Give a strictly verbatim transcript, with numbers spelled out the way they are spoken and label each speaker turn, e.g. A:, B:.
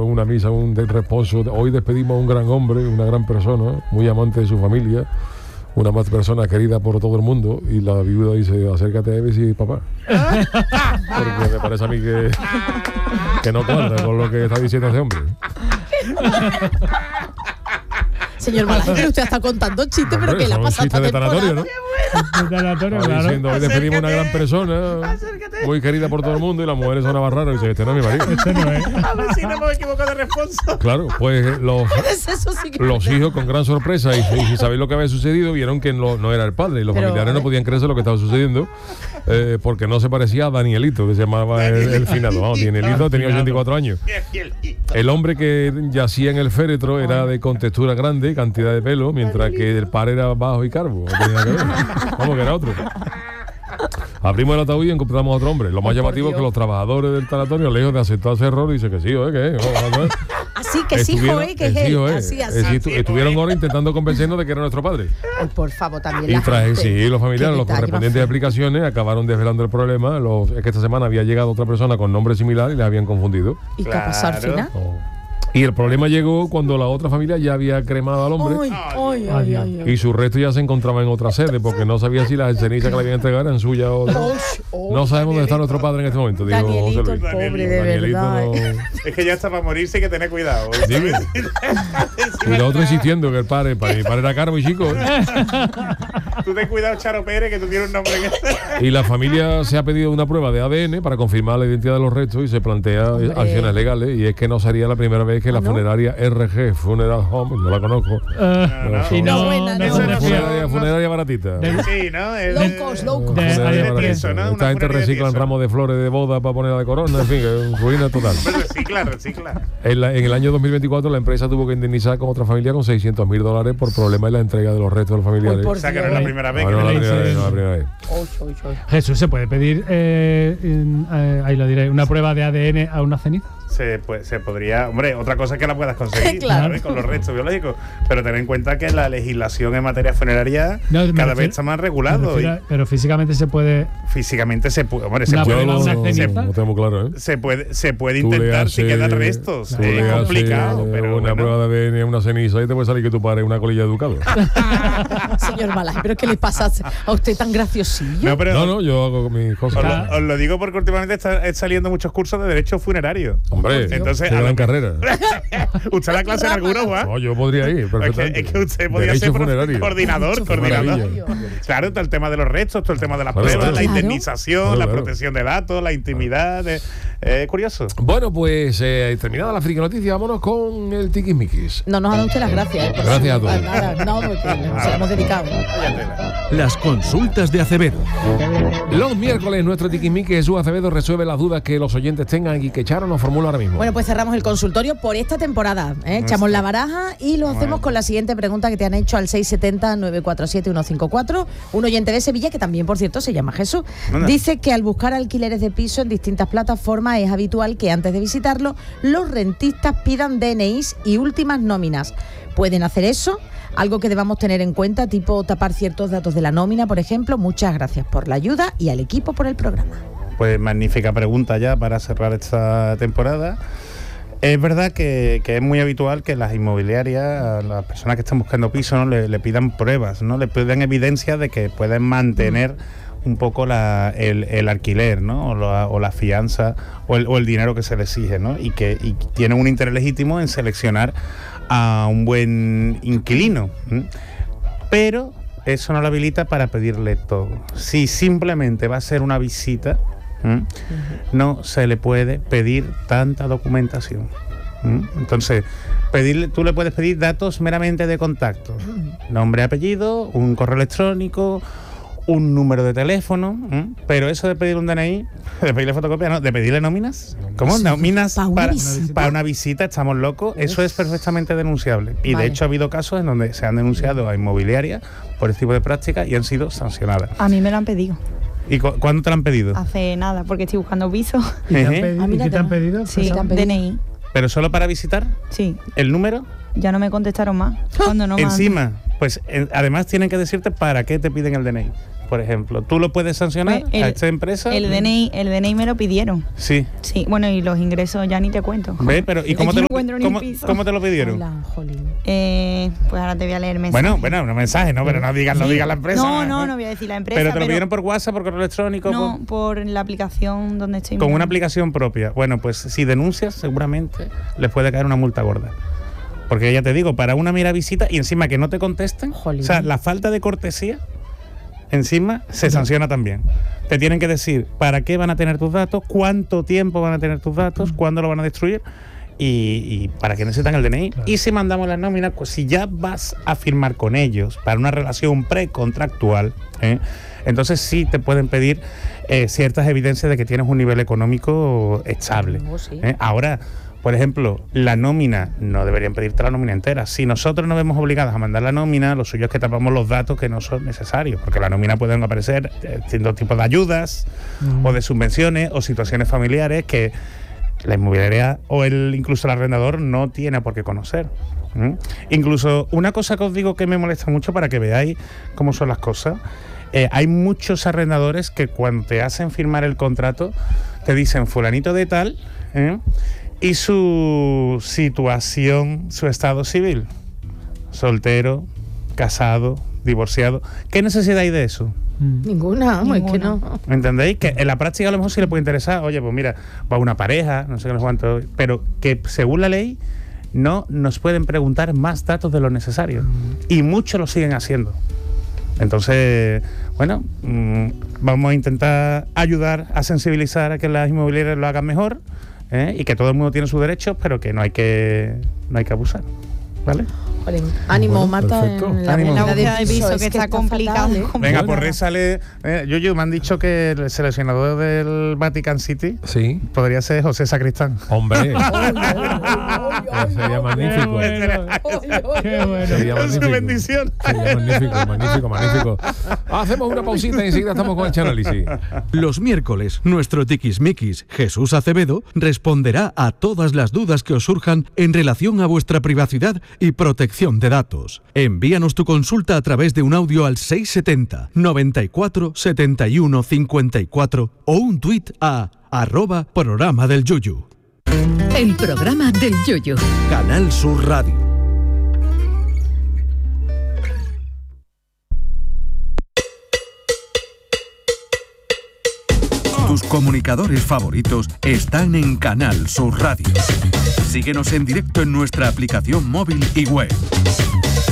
A: una misa, un responso. Hoy despedimos a un gran hombre, una gran persona, muy amante de su familia, una más persona querida por todo el mundo, y la viuda dice, acércate a Eve y dice, papá. Porque me parece a mí que, que no cuadra con lo que está diciendo ese hombre.
B: Señor Malaje, usted está contando chistes, pero que le ha pasado esta
A: de tanatorio, ¿no?
C: De tanatorio, claro.
A: Diciendo, hoy despedimos a una gran persona, acércate, muy querida por todo el mundo, y las mujeres son una rara y dice, este no es mi marido.
C: Este no es.
D: A ver si no me equivoco de responsa.
A: Claro, pues los,
B: Eso sí que
A: los hijos, con gran sorpresa, y, y sin saber lo que había sucedido, vieron que no, no era el padre, y los
B: Pero,
A: familiares no podían creerse lo que estaba sucediendo, eh, porque no se parecía a Danielito, que se llamaba el, el finado. Vamos, Danielito tenía ochenta y cuatro años. El hombre que yacía en el féretro era de contextura grande, cantidad de pelo, mientras que el par era bajo y calvo. No tenía que ver. Vamos, que era otro. Abrimos el ataúd y encontramos a otro hombre. Lo más llamativo es que los trabajadores del tanatorio, lejos de aceptar ese error, dicen que sí, ¿eh? Que es.
B: Así que sí, joder, que es él. Así, así.
A: Estu- estuvieron ahora intentando convencernos de que era nuestro padre.
B: Ay, por favor, también
A: Y
B: la
A: tras
B: gente.
A: exigir los familiares
B: Qué
A: los
B: detalle
A: correspondientes
B: más
A: explicaciones, acabaron desvelando el problema. Los, es que esta semana había llegado otra persona con nombre similar y les habían confundido.
B: ¿Y qué ha pasado al final?
A: Oh. Y el problema llegó cuando la otra familia ya había cremado al hombre.
B: Ay, ay, ay, ay, ay.
A: Y su resto ya se encontraba en otra sede, porque no sabía si las cenizas que le habían entregado eran suyas o no.
B: Oh,
A: No sabemos dónde está nuestro padre en este momento, dijo
B: Danielito,
A: José
B: el
A: Luis.
B: pobre, de
A: Danielito
B: verdad.
A: no-
D: Es que ya está para morirse, hay que tener cuidado.
A: Dime. Y el otro insistiendo que el padre, para mi padre era calvo y chico. ¿eh?
D: Tú ten cuidado, Charo Pérez, que tú tienes un nombre que...
A: Y la familia se ha pedido una prueba de A D N para confirmar la identidad de los restos y se plantea
B: Hombre.
A: acciones legales. Y es que no sería la primera vez que la
B: ¿Ah, no?
A: funeraria R G Funeral Home, no la conozco.
C: Uh,
D: no.
C: y no,
B: No, buena,
C: no,
B: no.
C: se refiere-
A: Funeraria, funeraria baratita.
C: De-
D: Sí, ¿no? Es
B: Low cost, low cost.
C: De-
A: Funeraria
C: de
A: baratita.
D: tieso, ¿no? Una
A: Esta gente
D: funeraria
A: reciclan
D: tieso.
A: ramos de flores de boda para ponerla de corona, en fin, que es ruina total.
D: Hombre, recicla, recicla.
A: En, la- en el año dos mil veinticuatro la empresa tuvo que indemnizar con otra familia con seiscientos mil dólares por problemas en la entrega de los restos de los familiares.
B: Uy, por
D: O sea, que no es la primera vez
A: No,
D: que
A: no,
D: me
A: la
D: lo
A: primera
D: dice.
A: vez, no la primera vez.
B: Oy, oy, oy.
C: Jesús, ¿se puede pedir, eh, en- eh, ahí lo diré, una prueba de A D N a una ceniza?
D: Se, pues, se podría, hombre, otra cosa es que la puedas conseguir,
B: Claro.
D: ¿sabes? Con los restos biológicos, pero ten en cuenta que la legislación en materia funeraria
C: No, me
D: cada
C: refiero-
D: vez está más
C: Me
D: regulado
C: refiero
D: y
C: a- Pero físicamente se puede.
D: físicamente se puede, hombre, se
C: Una
A: Yo
D: puede,
C: prueba,
A: lo,
C: una
A: no,
C: ceniza.
A: no tengo claro, ¿eh?
D: se puede, se puede
A: Tú le
D: intentar si
A: haces-
D: quedan restos,
A: tú le
D: es
A: haces
D: complicado, pero
A: una
D: bueno.
A: prueba de A D N, una ceniza y te puede salir que tu padre es una colilla de educado.
B: Señor Malaje, ¿pero qué le pasa a usted tan graciosillo?
D: No, pero
A: No, no, yo hago mis cosas.
D: os, lo, os lo digo porque últimamente está, está saliendo muchos cursos de derecho funerario.
A: Hombre,
D: Entonces,
A: qué
D: a
A: gran
D: lo-
A: carrera.
D: ¿Usted da clase en alguno, Juan?
A: No, yo podría ir,
D: Es que,
A: perfectamente.
D: es que usted podría
A: Derecho
D: ser pro-
A: funerario.
D: coordinador,
B: Derecho
D: coordinador.
A: funerario.
D: Claro, todo el tema de los restos, todo el tema de las
A: Claro,
D: pruebas,
A: claro.
D: la
B: Claro.
D: indemnización,
A: Claro,
D: la
A: claro.
D: protección de datos, la intimidad. Es eh, curioso.
A: Bueno, pues eh, terminada la friki noticia, vámonos con el tiquismiquis.
B: No nos ha dado usted las gracias. ¿eh? Por
A: Gracias a
B: su-
A: todos.
B: nada, no, porque nos hemos dedicado.
D: Vaya tela.
E: Las consultas de Acevedo.
A: Los miércoles nuestro tiquismiquis Jesús Acevedo resuelve las dudas que los oyentes tengan y que Charo nos formula ahora mismo.
B: Bueno, pues cerramos el consultorio por esta temporada. ¿eh? Echamos la baraja y lo hacemos con la siguiente pregunta que te han hecho al seis siete cero, nueve cuatro siete, uno cinco cuatro. Un oyente de Sevilla, que también, por cierto, se llama Jesús.
D: Anda.
B: Dice que al buscar alquileres de piso en distintas plataformas es habitual que antes de visitarlo los rentistas pidan D N Is y últimas nóminas. ¿Pueden hacer eso? Algo que debamos tener en cuenta, tipo tapar ciertos datos de la nómina, por ejemplo. Muchas gracias por la ayuda y al equipo por el programa.
D: Pues magnífica pregunta ya para cerrar esta temporada. Es verdad que, que es muy habitual que las inmobiliarias, a las personas que están buscando piso, ¿no? le, le pidan pruebas, ¿no? Le pidan evidencia de que pueden mantener un poco la, el, el alquiler, ¿no? O la, o la fianza o el, o el dinero que se le exige, ¿no? Y que y tienen un interés legítimo en seleccionar a un buen inquilino. ¿m? Pero eso no lo habilita para pedirle todo. Si simplemente va a ser una visita, ¿m? no se le puede pedir tanta documentación. ¿m? Entonces, pedirle, tú le puedes pedir datos meramente de contacto, nombre, apellido, un correo electrónico, un número de teléfono, ¿m? Pero eso de pedir un D N I, de pedirle fotocopia, no, de pedirle nóminas, ¿cómo? Nóminas
B: ¿Pa' una
D: para,
B: visita?
D: para una visita, estamos locos, eso es perfectamente denunciable. Y
B: Vale.
D: de hecho ha habido casos en donde se han denunciado a inmobiliarias por este tipo de prácticas y han sido sancionadas.
F: A mí me lo han pedido.
D: ¿Y cu- cuándo te lo han pedido?
F: Hace nada, porque estoy buscando piso.
C: ¿Y te han
D: Ejé.
C: pedido-
B: Ah,
C: y
B: mira,
C: qué te han
B: te-
C: pedido?
F: Sí,
B: te han pedido?
F: D N I.
D: ¿Pero solo para visitar?
F: Sí,
D: ¿El número?
F: ya no me contestaron más. Cuando no me han-
D: Encima, pues en- además tienen que decirte para qué te piden el D N I. por ejemplo, ¿tú lo puedes sancionar
F: Pues el-
D: a esta empresa?
F: El D N I, el D N I me lo pidieron.
D: Sí.
F: Sí, bueno, y los ingresos ya ni te cuento.
D: ¿Ve? Pero, ¿y cómo
F: Aquí
D: te,
F: no
D: lo,
F: encuentro ni
D: cómo,
F: un piso.
D: cómo te lo pidieron?
B: Hola, jolín.
F: Eh, pues ahora te voy a leer el mensaje.
D: Bueno, bueno, un mensaje, ¿no? Pero no digas, no
F: Sí.
D: digas la empresa.
F: No, no, no voy a decir la empresa.
D: Pero te lo pidieron por WhatsApp, por correo electrónico.
F: No,
D: por-
F: por la aplicación donde estoy
D: Con una
F: mirando.
D: aplicación propia. Bueno, pues si denuncias, seguramente les puede caer una multa gorda. Porque ya te digo, para una mera visita y encima que no te contesten,
B: Jolín.
D: o sea, la falta de cortesía, encima se sanciona también. Te tienen que decir para qué van a tener tus datos, cuánto tiempo van a tener tus datos, cuándo lo van a destruir y, y para qué necesitan el D N I.
C: Claro.
D: Y si mandamos las nóminas, pues si ya vas a firmar con ellos para una relación precontractual, ¿eh? entonces sí te pueden pedir eh, ciertas evidencias de que tienes un nivel económico estable.
B: Oh, sí.
D: ¿eh? Ahora, por ejemplo, la nómina, no deberían pedirte la nómina entera. Si nosotros nos vemos obligados a mandar la nómina, lo suyo es que tapamos los datos que no son necesarios, porque la nómina pueden aparecer eh, distintos tipos de ayudas
C: Mm.
D: o de subvenciones o situaciones familiares que la inmobiliaria o el incluso el arrendador no tiene por qué conocer. ¿Mm? Incluso una cosa que os digo que me molesta mucho para que veáis cómo son las cosas. Eh, hay muchos arrendadores que cuando te hacen firmar el contrato te dicen fulanito de tal, ¿eh? y su situación, su estado civil, soltero, casado, divorciado. ¿Qué necesidad hay de eso?
C: Mm.
B: Ninguna, vamos, es que
F: Ninguna.
B: no.
D: ¿Me entendéis? Que en la práctica a lo mejor sí le puede interesar, oye, pues mira, va una pareja, no sé qué, no sé cuánto, pero que según la ley no nos pueden preguntar más datos de lo necesario. Y muchos lo siguen haciendo. Entonces, bueno, mmm, vamos a intentar ayudar a sensibilizar a que las inmobiliarias lo hagan mejor, ¿eh? y que todo el mundo tiene sus derechos, pero que no hay que, no hay que abusar. ¿Vale?
B: Jolín. Ánimo,
A: Bueno,
B: Marta,
A: perfecto.
B: en la,
D: Ánimo.
B: en
F: La
B: la
F: búsqueda de piso,
B: es
F: que está complicado.
B: fatal, ¿eh?
D: Venga,
A: Bueno.
D: por ahí sale. Eh, Yuyu, me han dicho que el seleccionador del Vatican City
A: Sí.
D: podría ser José Sacristán.
A: Hombre. Sería magnífico.
C: bueno. Qué bueno.
A: Sería
D: Es su
A: magnífico.
D: bendición.
A: Sería magnífico, magnífico, magnífico. Hacemos una pausita y enseguida estamos con el análisis.
E: Los miércoles, nuestro tiquismiquis, Jesús Acevedo, responderá a todas las dudas que os surjan en relación a vuestra privacidad y protección de datos. Envíanos tu consulta a través de un audio al seiscientos setenta, noventa y cuatro, setenta y uno, cincuenta y cuatro o un tuit a arroba programa del Yuyu.
G: El programa del Yuyu.
E: Canal Sur Radio. Tus comunicadores favoritos están en Canal Sur Radio. Síguenos en directo en nuestra aplicación móvil y web.